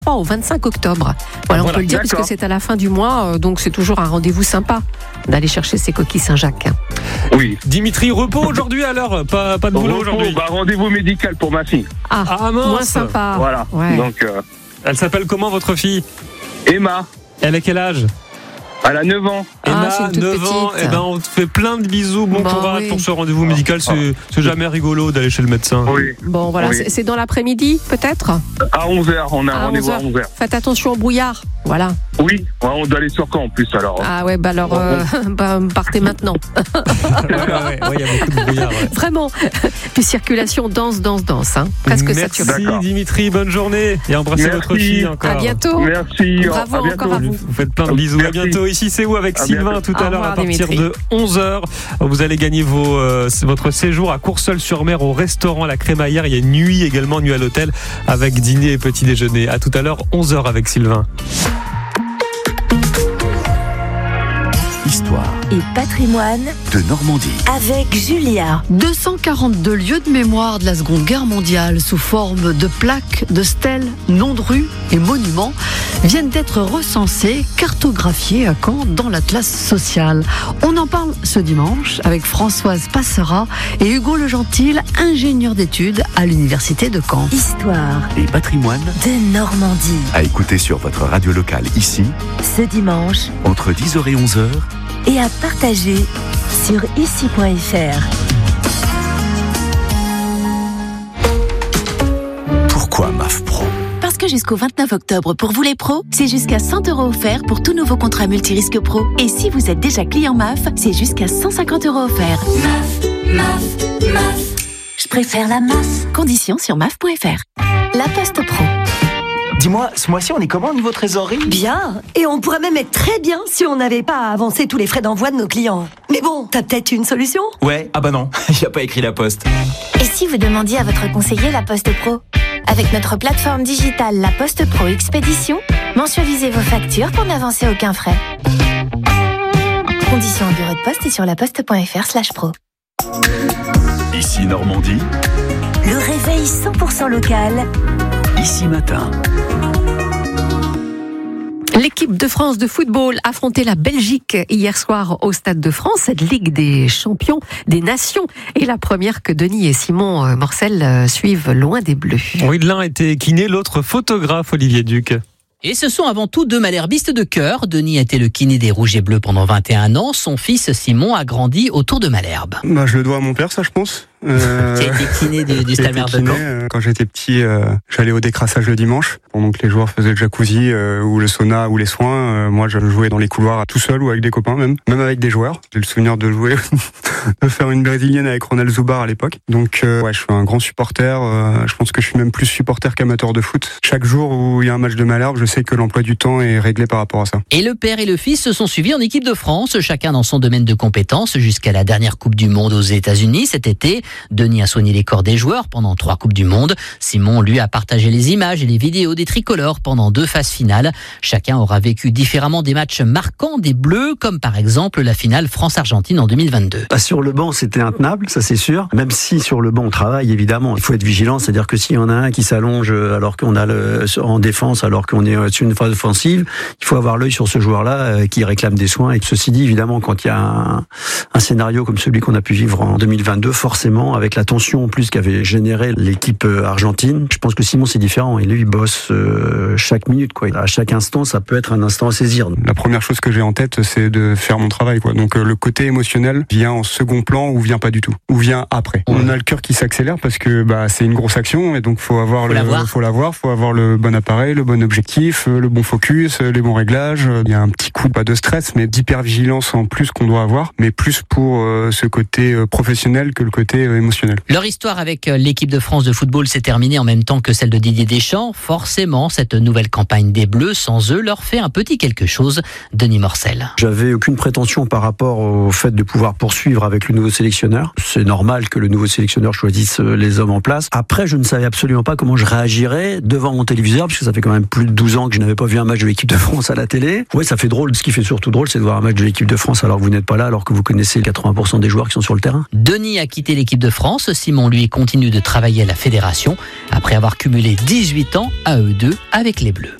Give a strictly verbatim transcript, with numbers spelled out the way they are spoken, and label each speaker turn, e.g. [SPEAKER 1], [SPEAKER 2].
[SPEAKER 1] au vingt-cinq octobre. Voilà, on
[SPEAKER 2] Voilà,
[SPEAKER 1] peut le dire
[SPEAKER 2] d'accord.
[SPEAKER 1] puisque c'est à la fin du mois, euh, donc c'est toujours un rendez-vous sympa d'aller chercher ces coquilles Saint-Jacques.
[SPEAKER 2] Oui.
[SPEAKER 3] Dimitri, repos aujourd'hui alors, pas, pas de boulot
[SPEAKER 2] Repos,
[SPEAKER 3] aujourd'hui.
[SPEAKER 2] bah, rendez-vous médical pour ma fille.
[SPEAKER 1] Ah,
[SPEAKER 3] Ah mince.
[SPEAKER 1] moins sympa.
[SPEAKER 2] Voilà.
[SPEAKER 1] Ouais.
[SPEAKER 2] Donc, euh,
[SPEAKER 3] Elle s'appelle comment votre fille?
[SPEAKER 2] Emma,
[SPEAKER 3] Elle a quel âge?
[SPEAKER 2] elle a neuf ans.
[SPEAKER 1] Ah,
[SPEAKER 3] Emma,
[SPEAKER 1] c'est une toute
[SPEAKER 3] neuf ans,
[SPEAKER 1] petite.
[SPEAKER 3] eh ben, on te fait plein de bisous, bon
[SPEAKER 1] Bah
[SPEAKER 3] courage
[SPEAKER 1] oui.
[SPEAKER 3] pour ce rendez-vous médical, c'est, c'est jamais rigolo d'aller chez le médecin.
[SPEAKER 2] Oui.
[SPEAKER 1] Bon, voilà,
[SPEAKER 2] Oui.
[SPEAKER 1] c'est, c'est dans l'après-midi, peut-être?
[SPEAKER 2] À onze heures, on a un
[SPEAKER 1] À
[SPEAKER 2] rendez-vous
[SPEAKER 1] onze
[SPEAKER 2] à
[SPEAKER 1] heures.
[SPEAKER 2] onze heures.
[SPEAKER 1] Faites attention au brouillard. Voilà.
[SPEAKER 2] Oui, ouais, on doit aller sur Caen en plus alors.
[SPEAKER 1] Ah ouais, bah alors, euh, bah, partez maintenant.
[SPEAKER 3] Ouais, ouais, ouais, il y a beaucoup de brouillard. Ouais.
[SPEAKER 1] Vraiment. Puis circulation danse, danse, danse. Hein. Presque
[SPEAKER 3] Merci
[SPEAKER 1] saturé.
[SPEAKER 2] D'accord.
[SPEAKER 3] Dimitri, bonne journée et embrassez
[SPEAKER 2] Merci.
[SPEAKER 3] votre fille encore.
[SPEAKER 1] À bientôt.
[SPEAKER 2] Merci.
[SPEAKER 1] Bravo
[SPEAKER 2] à bientôt.
[SPEAKER 1] encore à vous.
[SPEAKER 3] Vous faites plein de bisous.
[SPEAKER 2] Merci.
[SPEAKER 3] À bientôt. Ici, c'est où avec
[SPEAKER 2] À
[SPEAKER 3] Sylvain
[SPEAKER 2] bientôt.
[SPEAKER 3] tout à
[SPEAKER 1] Au
[SPEAKER 3] l'heure
[SPEAKER 1] revoir,
[SPEAKER 3] à partir
[SPEAKER 1] Dimitri.
[SPEAKER 3] de onze heures. Vous allez gagner vos, euh, votre séjour à Courseulles-sur-Mer au restaurant La Crémaillère. Il y a une nuit également, nuit à l'hôtel avec dîner et petit déjeuner. À tout à l'heure, onze heures avec Sylvain.
[SPEAKER 4] Histoire
[SPEAKER 5] et patrimoine
[SPEAKER 4] de Normandie.
[SPEAKER 5] avec Julia.
[SPEAKER 6] deux cent quarante-deux lieux de mémoire de la Seconde Guerre mondiale sous forme de plaques, de stèles, noms de rues et monuments viennent d'être recensés, cartographiés à Caen dans l'Atlas social. On en parle ce dimanche avec Françoise Passera et Hugo Le Gentil, ingénieur d'études à l'Université de Caen.
[SPEAKER 5] Histoire
[SPEAKER 4] Et patrimoine
[SPEAKER 5] de Normandie.
[SPEAKER 4] à écouter sur votre radio locale ici,
[SPEAKER 5] Ce dimanche
[SPEAKER 4] entre dix heures et onze heures.
[SPEAKER 5] et à partager sur ici point f r.
[SPEAKER 4] Pourquoi M A F Pro?
[SPEAKER 7] Parce que jusqu'au vingt-neuf octobre, pour vous les pros, c'est jusqu'à cent euros offerts pour tout nouveau contrat multirisque pro. Et si vous êtes déjà client M A F, c'est jusqu'à cent cinquante euros offerts. M A F, M A F, M A F.
[SPEAKER 5] Je préfère la masse.
[SPEAKER 7] Conditions sur M A F point f r. La Poste Pro.
[SPEAKER 8] Dis-moi, ce mois-ci, on est comment au niveau trésorerie?
[SPEAKER 9] Bien, et on pourrait même être très bien si on n'avait pas à avancer tous les frais d'envoi de nos clients. Mais bon, t'as peut-être une solution?
[SPEAKER 8] Ouais, ah bah non, il n'y a pas écrit la poste.
[SPEAKER 7] Et si vous demandiez à votre conseiller La Poste Pro? Avec notre plateforme digitale La Poste Pro Expédition, mensualisez vos factures pour n'avancer aucun frais. Conditions en bureau de poste et sur laposte point f r slash pro.
[SPEAKER 4] Ici Normandie,
[SPEAKER 5] Le réveil cent pour cent local.
[SPEAKER 4] ici matin.
[SPEAKER 1] L'équipe de France de football affrontait la Belgique hier soir au Stade de France, cette Ligue des champions des nations. Et la première que Denis et Simon euh, Morcel euh, suivent loin des Bleus.
[SPEAKER 3] Oui, l'un était kiné, l'autre photographe, Olivier Duc.
[SPEAKER 10] Et ce sont avant tout deux malherbistes de cœur. Denis a été le kiné des Rouges et Bleus pendant vingt et un ans. Son fils Simon a grandi autour de Malherbe.
[SPEAKER 11] Bah, je le dois à mon père, ça, je pense. Euh,
[SPEAKER 10] Qui a été kiné du, du
[SPEAKER 11] qui a
[SPEAKER 10] Stade
[SPEAKER 11] été
[SPEAKER 10] Malherbe de
[SPEAKER 11] kiné,
[SPEAKER 10] Caen.
[SPEAKER 11] euh, Quand j'étais petit, euh, j'allais au décrassage le dimanche. Pendant que les joueurs faisaient le jacuzzi, euh, ou le sauna, ou les soins, euh, moi, je jouais dans les couloirs tout seul ou avec des copains même. Même avec des joueurs. J'ai le souvenir de jouer, de faire une brésilienne avec Ronald Zubar à l'époque. Donc, euh, ouais, je suis un grand supporter. Euh, je pense que je suis même plus supporter qu'amateur de foot. Chaque jour où il y a un match de Malherbe, je sais que l'emploi du temps est réglé par rapport à ça.
[SPEAKER 10] Et le père et le fils se sont suivis en équipe de France, chacun dans son domaine de compétences, jusqu'à la dernière Coupe du Monde aux États-Unis cet été. Denis a soigné les corps des joueurs pendant trois Coupes du Monde. Simon, lui, a partagé les images et les vidéos des tricolores pendant deux phases finales. Chacun aura vécu différemment des matchs marquants des Bleus, comme par exemple la finale France-Argentine en deux mille vingt-deux.
[SPEAKER 12] Bah, sur le banc, c'était intenable, ça c'est sûr. Même si sur le banc, on travaille, évidemment. Il faut être vigilant, c'est-à-dire que s'il y en a un qui s'allonge alors qu'on a le, en défense, alors qu'on est sur une phase offensive, il faut avoir l'œil sur ce joueur-là euh, qui réclame des soins. Et ceci dit, évidemment, quand il y a un, un scénario comme celui qu'on a pu vivre en deux mille vingt-deux, forcément, avec la tension en plus qu'avait généré l'équipe argentine, je pense que Simon c'est différent. Et lui, il bosse euh, chaque minute, quoi. À chaque instant, ça peut être un instant à saisir.
[SPEAKER 11] La première chose que j'ai en tête, c'est de faire mon travail, quoi. Donc euh, le côté émotionnel vient en second plan ou vient pas du tout, ou vient après. On a le cœur qui s'accélère parce que bah c'est une grosse action et donc faut avoir
[SPEAKER 10] Faut
[SPEAKER 11] le,
[SPEAKER 10] l'avoir.
[SPEAKER 11] faut l'avoir, faut avoir le bon appareil, le bon objectif, euh, le bon focus, euh, les bons réglages. Il y a un petit coup pas de stress, mais d'hypervigilance en plus qu'on doit avoir, mais plus pour euh, ce côté euh, professionnel que le côté euh, émotionnel.
[SPEAKER 10] Leur histoire avec l'équipe de France de football s'est terminée en même temps que celle de Didier Deschamps. Forcément, cette nouvelle campagne des Bleus, sans eux, leur fait un petit quelque chose. Denis Morcel.
[SPEAKER 12] J'avais aucune prétention par rapport au fait de pouvoir poursuivre avec le nouveau sélectionneur. C'est normal que le nouveau sélectionneur choisisse les hommes en place. Après, je ne savais absolument pas comment je réagirais devant mon téléviseur, puisque ça fait quand même plus de douze ans que je n'avais pas vu un match de l'équipe de France à la télé. Ouais, ça fait drôle. Ce qui fait surtout drôle, c'est de voir un match de l'équipe de France alors que vous n'êtes pas là, alors que vous connaissez quatre-vingts pour cent des joueurs qui sont sur le terrain.
[SPEAKER 10] Denis a quitté l'équipe de France. Simon, lui, continue de travailler à la fédération après avoir cumulé dix-huit ans à E deux avec les Bleus.